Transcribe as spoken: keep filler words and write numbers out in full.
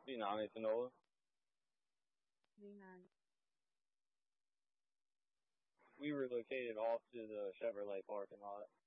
Di namin Tinola. We were located off to the Chevrolet parking lot.